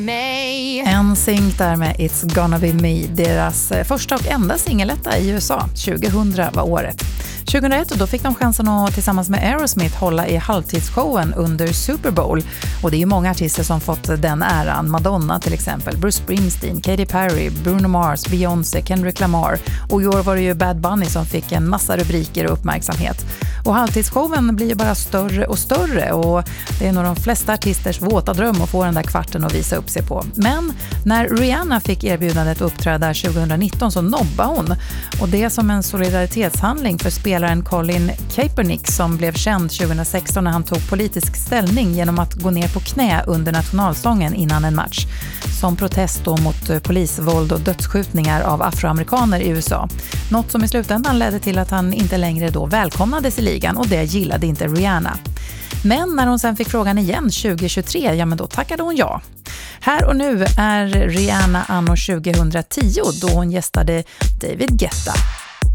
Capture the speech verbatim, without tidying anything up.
En synk där med It's Gonna Be Me, deras första och enda singeletta i U S A. tjugohundra var året. tjugohundraett då fick de chansen att tillsammans med Aerosmith hålla i halvtidsshowen under Super Bowl. Och det är ju många artister som fått den äran. Madonna till exempel, Bruce Springsteen, Katy Perry, Bruno Mars, Beyoncé, Kendrick Lamar. Och i år var det ju Bad Bunny som fick en massa rubriker och uppmärksamhet. Och halvtidsshowen blir ju bara större och större och det är nog de flesta artisters våta dröm att få den där kvarten att visa upp sig på. Men när Rihanna fick erbjudandet att uppträda tjugohundranitton så nobbade hon. Och det som en solidaritetshandling för spelaren Colin Kaepernick som blev känd tjugohundrasexton när han tog politisk ställning genom att gå ner på knä under nationalsången innan en match. Som protest då mot polisvåld och dödsskjutningar av afroamerikaner i U S A. Något som i slutändan ledde till att han inte längre då välkomnades i ligan och det gillade inte Rihanna. Men när hon sen fick frågan igen tjugohundratjugotre, ja men då tackade hon ja. Här och nu är Rihanna anno tjugohundratio då hon gästade David Guetta.